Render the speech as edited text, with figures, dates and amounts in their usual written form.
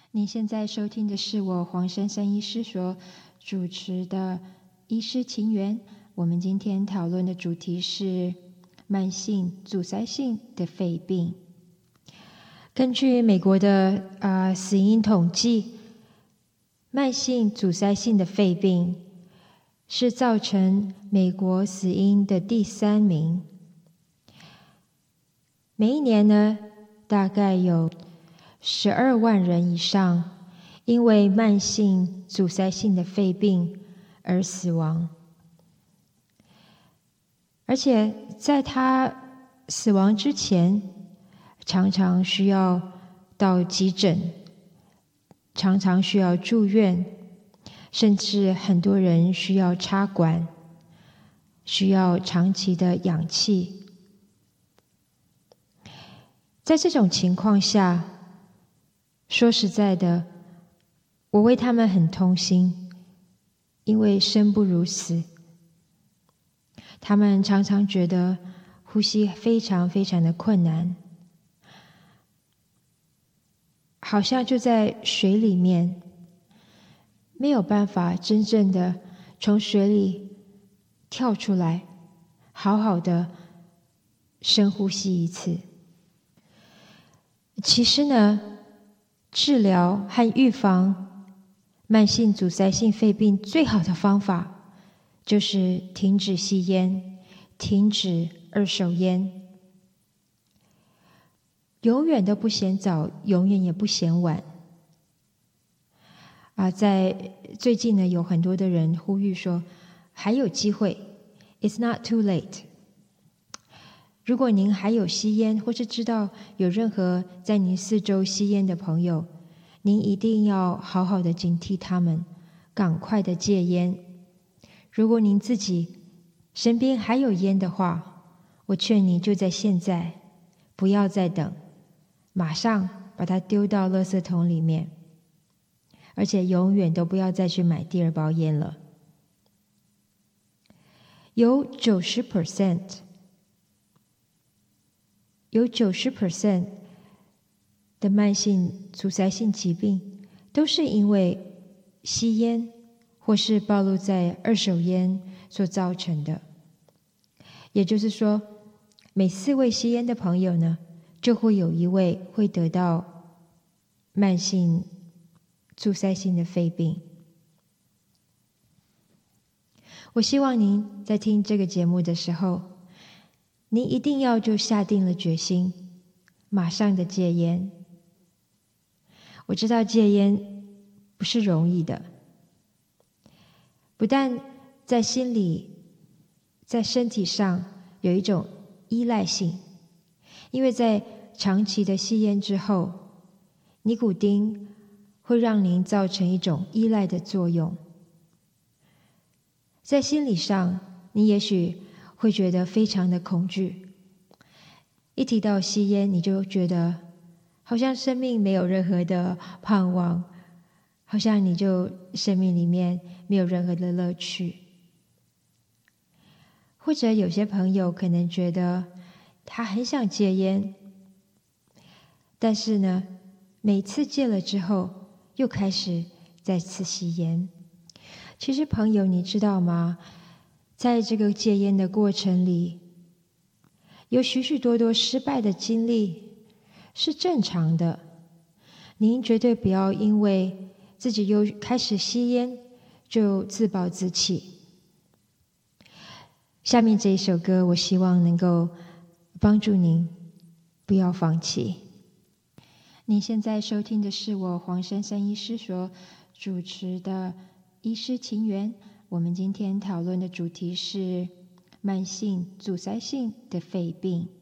您现在收听的是我黄珊珊医师所主持的《医师情缘》。我们今天讨论的主题是慢性阻塞性的肺病。根据美国的死因统计，慢性阻塞性的肺病是造成美国死因的第3名。每一年呢，大概有12万人以上因为慢性阻塞性的肺病而死亡，而且在他死亡之前，常常需要到急诊，常常需要住院，甚至很多人需要插管，需要长期的氧气。在这种情况下，说实在的，我为他们很痛心，因为生不如死。他们常常觉得呼吸非常非常的困难，好像就在水里面，没有办法真正的从水里跳出来，好好的深呼吸一次。其实呢，治疗和预防慢性阻塞性肺病最好的方法就是停止吸烟，停止二手烟。永远都不嫌早，永远也不嫌晚。在最近呢，有很多的人呼吁说，还有机会 ，It's not too late。如果您还有吸烟，或是知道有任何在您四周吸烟的朋友，您一定要好好的警惕他们，赶快的戒烟。如果您自己身边还有烟的话，我劝你就在现在，不要再等，马上把它丢到垃圾桶里面，而且永远都不要再去买第2包烟了。有 90% 的慢性阻塞性疾病都是因为吸烟或是暴露在二手烟所造成的。也就是说，每4位吸烟的朋友呢，就会有1位会得到慢性阻塞性的肺病。我希望您在听这个节目的时候，您一定要就下定了决心，马上的戒烟。我知道戒烟不是容易的，不但在心里，在身体上有一种依赖性，因为在长期的吸烟之后，尼古丁会让您造成一种依赖的作用。在心理上，你也许会觉得非常的恐惧，一提到吸烟，你就觉得好像生命没有任何的盼望，好像你就生命里面没有任何的乐趣。或者有些朋友可能觉得他很想戒烟，但是呢，每次戒了之后，又开始再次吸烟。其实朋友，你知道吗？在这个戒烟的过程里，有许许多多失败的经历是正常的。您绝对不要因为自己又开始吸烟就自暴自弃。下面这一首歌，我希望能够帮助您不要放弃。您现在收听的是我黄珊珊医师所主持的医师情缘。我们今天讨论的主题是慢性阻塞性的肺病。